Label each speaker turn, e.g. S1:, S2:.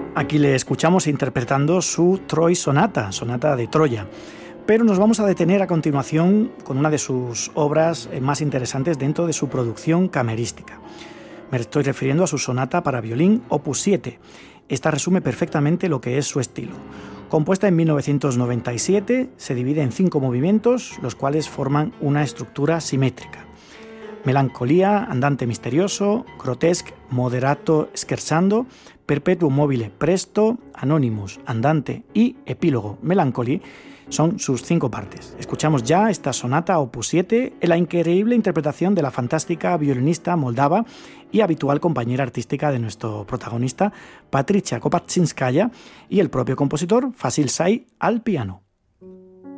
S1: Aquí le escuchamos interpretando su Troy Sonata, Sonata de Troya. Pero nos vamos a detener a continuación con una de sus obras más interesantes dentro de su producción camerística. Me estoy refiriendo a su sonata para violín Opus 7. Esta resume perfectamente lo que es su estilo. Compuesta en 1997, se divide en 5 movimientos, los cuales forman una estructura simétrica. Melancolía, andante misterioso, grotesque, moderato scherzando, perpetuum mobile presto, anonymous, andante y epílogo melancholy son sus 5 partes. Escuchamos ya esta sonata Opus 7 en la increíble interpretación de la fantástica violinista moldava y habitual compañera artística de nuestro protagonista, Patricia Kopatzinskaya, y el propio compositor, Vasil Say, al piano.